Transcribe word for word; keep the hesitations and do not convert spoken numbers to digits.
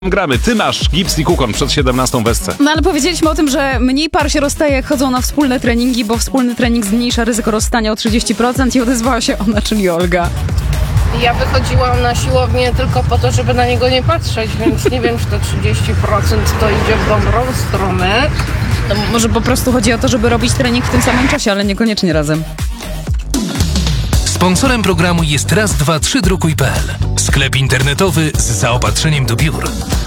Gramy. Ty masz gips i kukon przed siedemnastą wesce. No ale powiedzieliśmy o tym, że mniej par się rozstaje, jak chodzą na wspólne treningi, bo wspólny trening zmniejsza ryzyko rozstania o trzydzieści procent i odezwała się ona, czyli Olga. Ja wychodziłam na siłownię tylko po to, żeby na niego nie patrzeć, więc nie wiem, czy to trzydzieści procent to idzie w dobrą stronę. No, może po prostu chodzi o to, żeby robić trening w tym samym czasie, ale niekoniecznie razem. Sponsorem programu jest raz dwa trzy drukuj kropka pe el. Sklep internetowy z zaopatrzeniem do biur.